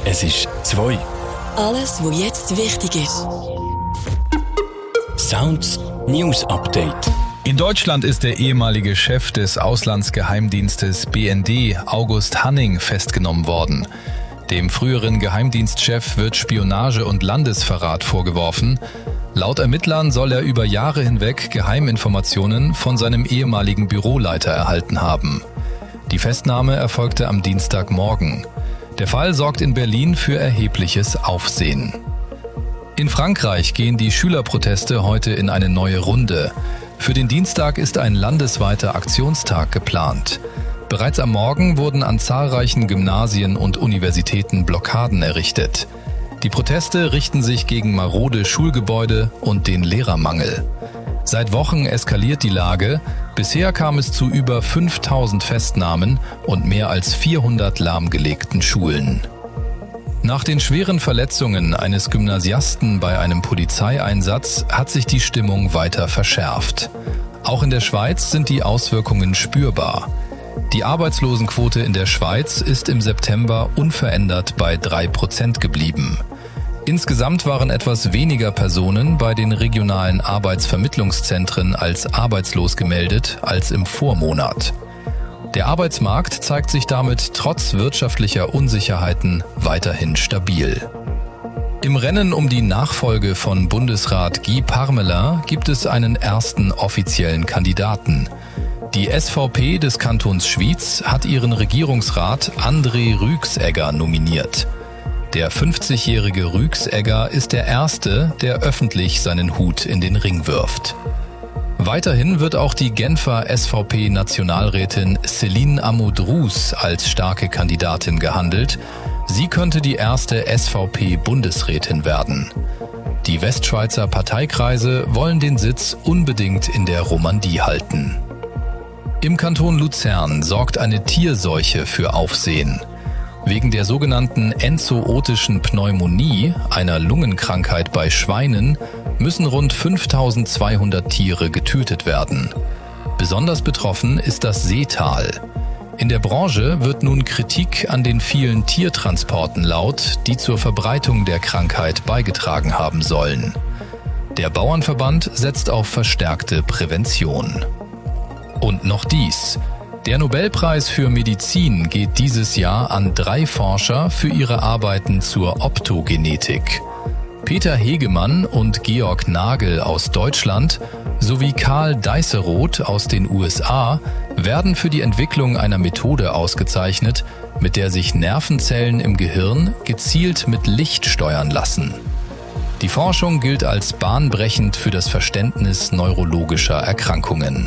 Es ist 2. Alles, was jetzt wichtig ist. Sounds News Update. In Deutschland ist der ehemalige Chef des Auslandsgeheimdienstes BND, August Hanning, festgenommen worden. Dem früheren Geheimdienstchef wird Spionage und Landesverrat vorgeworfen. Laut Ermittlern soll er über Jahre hinweg Geheiminformationen von seinem ehemaligen Büroleiter erhalten haben. Die Festnahme erfolgte am Dienstagmorgen. Der Fall sorgt in Berlin für erhebliches Aufsehen. In Frankreich gehen die Schülerproteste heute in eine neue Runde. Für den Dienstag ist ein landesweiter Aktionstag geplant. Bereits am Morgen wurden an zahlreichen Gymnasien und Universitäten Blockaden errichtet. Die Proteste richten sich gegen marode Schulgebäude und den Lehrermangel. Seit Wochen eskaliert die Lage. Bisher kam es zu über 5000 Festnahmen und mehr als 400 lahmgelegten Schulen. Nach den schweren Verletzungen eines Gymnasiasten bei einem Polizeieinsatz hat sich die Stimmung weiter verschärft. Auch in der Schweiz sind die Auswirkungen spürbar. Die Arbeitslosenquote in der Schweiz ist im September unverändert bei 3% geblieben. Insgesamt waren etwas weniger Personen bei den regionalen Arbeitsvermittlungszentren als arbeitslos gemeldet als im Vormonat. Der Arbeitsmarkt zeigt sich damit trotz wirtschaftlicher Unsicherheiten weiterhin stabil. Im Rennen um die Nachfolge von Bundesrat Guy Parmelin gibt es einen ersten offiziellen Kandidaten. Die SVP des Kantons Schwyz hat ihren Regierungsrat André Rüegsegger nominiert. Der 50-jährige Rüegsegger ist der Erste, der öffentlich seinen Hut in den Ring wirft. Weiterhin wird auch die Genfer SVP-Nationalrätin Céline Amodrouz als starke Kandidatin gehandelt. Sie könnte die erste SVP-Bundesrätin werden. Die Westschweizer Parteikreise wollen den Sitz unbedingt in der Romandie halten. Im Kanton Luzern sorgt eine Tierseuche für Aufsehen. Wegen der sogenannten enzootischen Pneumonie, einer Lungenkrankheit bei Schweinen, müssen rund 5200 Tiere getötet werden. Besonders betroffen ist das Seetal. In der Branche wird nun Kritik an den vielen Tiertransporten laut, die zur Verbreitung der Krankheit beigetragen haben sollen. Der Bauernverband setzt auf verstärkte Prävention. Und noch dies: Der Nobelpreis für Medizin geht dieses Jahr an 3 Forscher für ihre Arbeiten zur Optogenetik. Peter Hegemann und Georg Nagel aus Deutschland sowie Karl Deisseroth aus den USA werden für die Entwicklung einer Methode ausgezeichnet, mit der sich Nervenzellen im Gehirn gezielt mit Licht steuern lassen. Die Forschung gilt als bahnbrechend für das Verständnis neurologischer Erkrankungen.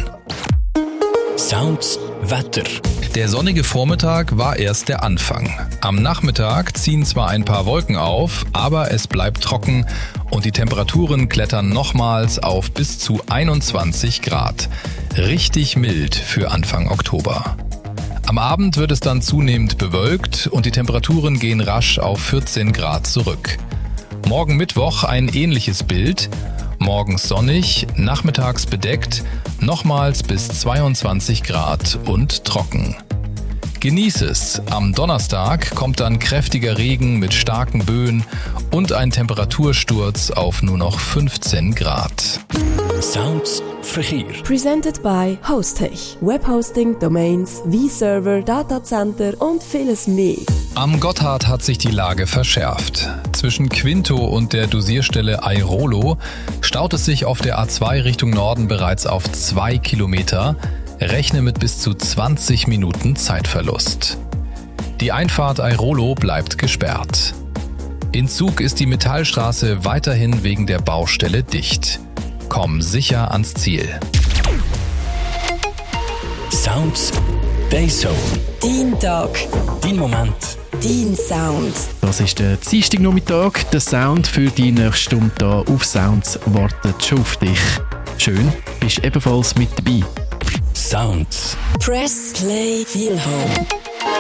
Sounds Wetter. Der sonnige Vormittag war erst der Anfang. Am Nachmittag ziehen zwar ein paar Wolken auf, aber es bleibt trocken und die Temperaturen klettern nochmals auf bis zu 21 Grad. Richtig mild für Anfang Oktober. Am Abend wird es dann zunehmend bewölkt und die Temperaturen gehen rasch auf 14 Grad zurück. Morgen Mittwoch ein ähnliches Bild. Morgens sonnig, nachmittags bedeckt, nochmals bis 22 Grad und trocken. Genieß es! Am Donnerstag kommt dann kräftiger Regen mit starken Böen und ein Temperatursturz auf nur noch 15 Grad. Sounds Verkehr. Presented by Hostech. Webhosting, Domains, V-Server, Datacenter und vieles mehr. Am Gotthard hat sich die Lage verschärft. Zwischen Quinto und der Dosierstelle Airolo staut es sich auf der A2 Richtung Norden bereits auf 2 Kilometer. Rechne mit bis zu 20 Minuten Zeitverlust. Die Einfahrt Airolo bleibt gesperrt. In Zug ist die Metallstraße weiterhin wegen der Baustelle dicht. Komm sicher ans Ziel. Sounds Dayzone. Dein Tag. Dein Moment. Dein Sound. Das ist der Dienstagnachmittag. Der Sound für die nächste Stunde hier auf Sounds wartet schon auf dich. Schön, bist ebenfalls mit dabei. Sounds. Press Play Feel Home.